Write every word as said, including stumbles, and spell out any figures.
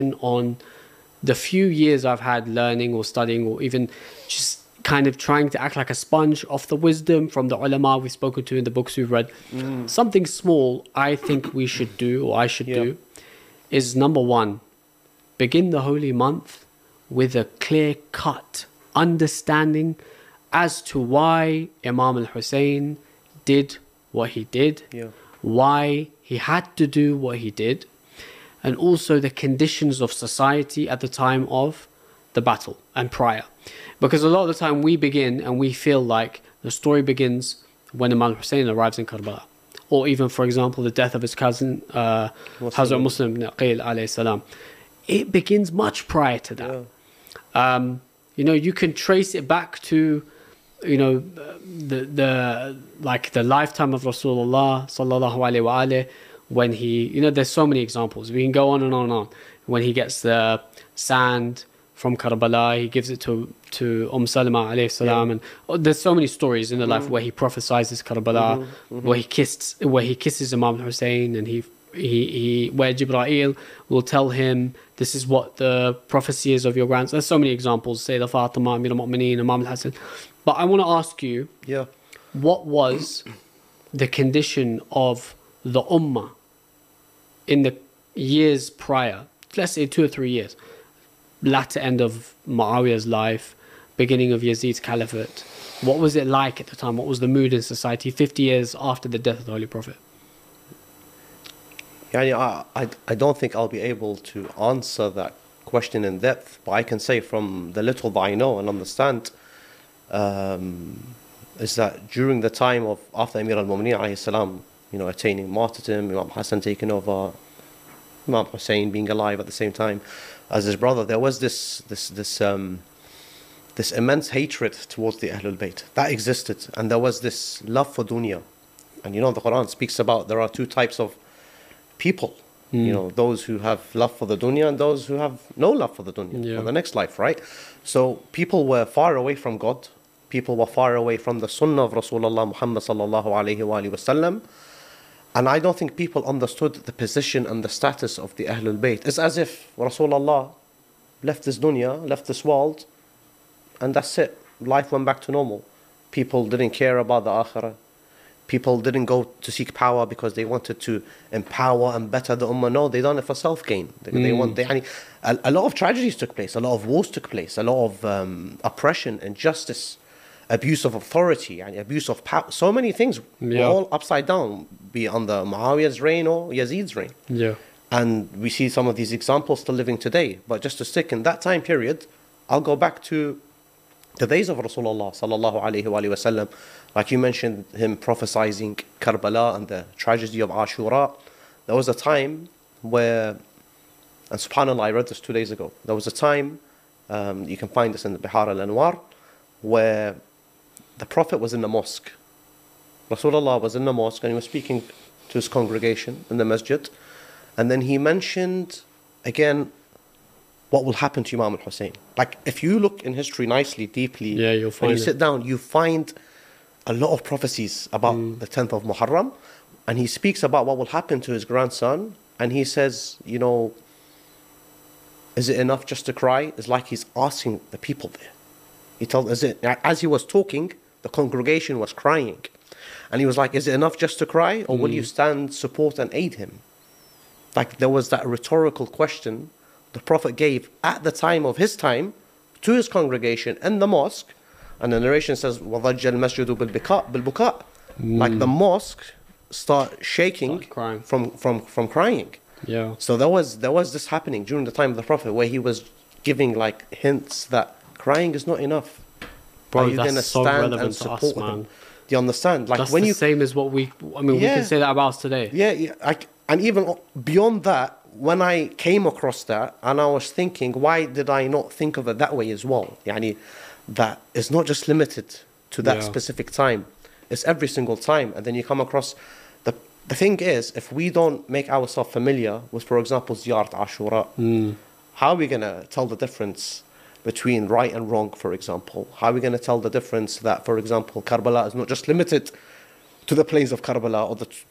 on the few years I've had learning or studying or even just kind of trying to act like a sponge off the wisdom from the ulama we've spoken to in the books we've read. Mm. Something small I think we should do, or I should yeah. do, is number one, begin the holy month with a clear-cut understanding as to why Imam al-Hussein did what he did, yeah. why he had to do what he did, and also the conditions of society at the time of the battle and prior. Because a lot of the time we begin and we feel like the story begins when Imam Hussein arrives in Karbala. Or even, for example, the death of his cousin, uh, Hazrat Muslim ibn Aqil alayhi salam. It begins much prior to that. Yeah. Um, you know, you can trace it back to, you know, the, the like the lifetime of Rasulullah sallallahu alayhi wa alayhi, when he, you know, there's so many examples. We can go on and on and on. When he gets the sand from Karbala, he gives it to to Umm Salama alayhi salam, yeah. and oh, there's so many stories in the life mm. where he prophesies Karbala, mm-hmm, mm-hmm. where he kissed, where he kisses Imam Hussein, and he he he where Jibreel will tell him this is what the prophecy is of your grandson. There's so many examples. Say the Fatima, Amir al-Mu'mineen, Imam al-Hasan. But I want to ask you, yeah, what was the condition of the Ummah in the years prior? Let's say two or three years. Latter end of Muawiyah's life, beginning of Yazid's caliphate. What was it like at the time? What was the mood in society fifty years after the death of the Holy Prophet? Yeah, I, I, I don't think I'll be able to answer that question in depth, but I can say from the little that I know and understand, um, is that during the time of after Amir al-Mu'mineen alayhi salam, you know, attaining martyrdom, Imam Hassan taking over, Imam Hussein being alive at the same time as his brother, there was this this this um this immense hatred towards the Ahlul Bayt that existed, and there was this love for dunya. And you know, the Quran speaks about there are two types of people, mm. you know, those who have love for the dunya and those who have no love for the dunya, yeah. for the next life, right? So people were far away from God, people were far away from the sunnah of Rasulullah Muhammad sallallahu alayhi wa alihi wasallam. And I don't think people understood the position and the status of the Ahlul Bayt. It's as if Rasulullah left this dunya, left this world, and that's it. Life went back to normal. People didn't care about the akhirah. People didn't go to seek power because they wanted to empower and better the ummah. No, they done it for self-gain. They, mm. they want, they, a, a lot of tragedies took place, a lot of wars took place, a lot of um, oppression, injustice, abuse of authority, and abuse of power. So many things yeah. were all upside down, be it under Muawiyah's reign or Yazid's reign. Yeah. And we see some of these examples still living today. But just to stick in that time period, I'll go back to the days of Rasulullah sallallahu alayhi wa sallam. Like you mentioned, him prophesizing Karbala and the tragedy of Ashura. There was a time where, and subhanAllah, I read this two days ago. There was a time, um, you can find this in the Bihar al-Anwar, where the Prophet was in the mosque. Rasulullah was in the mosque and he was speaking to his congregation in the masjid. And then he mentioned, again, what will happen to Imam al-Hussein. Like, if you look in history nicely, deeply, yeah, you'll find and you it. sit down, you find a lot of prophecies about mm. the tenth of Muharram. And he speaks about what will happen to his grandson. And he says, you know, is it enough just to cry? It's like he's asking the people there. He told us it as he was talking, the congregation was crying. And he was like, is it enough just to cry? Or mm. will you stand, support and aid him? Like, there was that rhetorical question the Prophet gave at the time of his time to his congregation in the mosque. And the narration says, وَضَجَّ الْمَسْجِدُ بِالْبُكَاء. Like the mosque start shaking start from, from, from crying. Yeah. So there was, there was this happening during the time of the Prophet where he was giving like hints that crying is not enough. Bro, Are you that's going to so stand relevant and to support us, him? man. Do you understand? Like that's when the you same as what we, I mean, yeah. we can say that about us today. Yeah, yeah. I, and even beyond that, when I came across that and I was thinking, why did I not think of it that way as well? Yani, that it's not just limited to that yeah. specific time. It's every single time. And then you come across, the the thing is, if we don't make ourselves familiar with, for example, Ziyarat Ashura, mm. how are we going to tell the difference between right and wrong, for example? How are we going to tell the difference that, for example, Karbala is not just limited to the plains of Karbala or the